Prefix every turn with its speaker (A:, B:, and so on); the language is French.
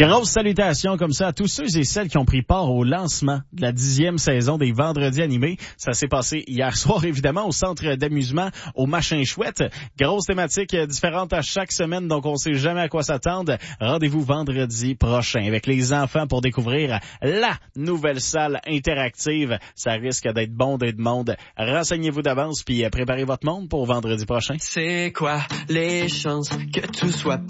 A: Grosse salutation comme ça à tous ceux et celles qui ont pris part au lancement de la 10e saison des Vendredis animés. Ça s'est passé hier soir, évidemment, au centre d'amusement au Machin Chouette. Grosse thématique différente à chaque semaine, donc on sait jamais à quoi s'attendre. Rendez-vous vendredi prochain avec les enfants pour découvrir la nouvelle salle interactive. Ça risque d'être bondé de monde. Renseignez-vous d'avance puis préparez votre monde pour vendredi prochain.
B: C'est quoi les chances que tout soit